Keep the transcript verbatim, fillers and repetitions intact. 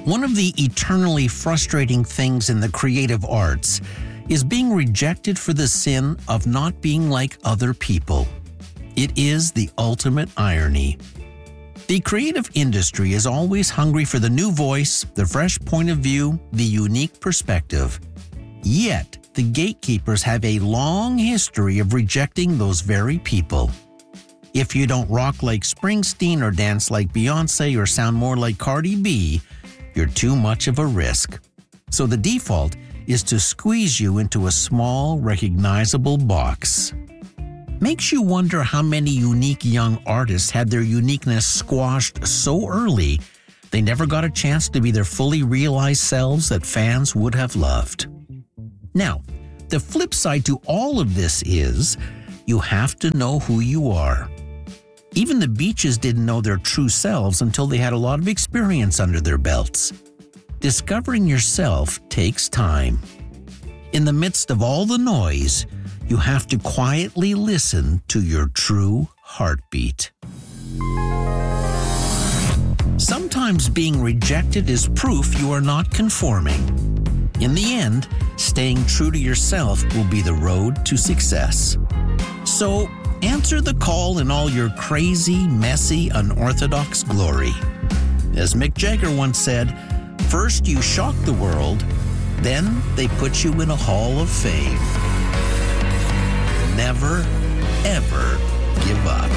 One of the eternally frustrating things in the creative arts is being rejected for the sin of not being like other people. It is the ultimate irony. The creative industry is always hungry for the new voice, the fresh point of view, the unique perspective. Yet, the gatekeepers have a long history of rejecting those very people. If you don't rock like Springsteen or dance like Beyoncé or sound more like Cardi B, you're too much of a risk. So the default is to squeeze you into a small, recognizable box. Makes you wonder how many unique young artists had their uniqueness squashed so early they never got a chance to be their fully realized selves that fans would have loved. Now, the flip side to all of this is you have to know who you are. Even the Beaches didn't know their true selves until they had a lot of experience under their belts. Discovering yourself takes time. In the midst of all the noise, you have to quietly listen to your true heartbeat. Sometimes being rejected is proof you are not conforming. In the end, staying true to yourself will be the road to success. So, answer the call in all your crazy, messy, unorthodox glory. As Mick Jagger once said, first you shock the world, then they put you in a hall of fame. Never, ever give up.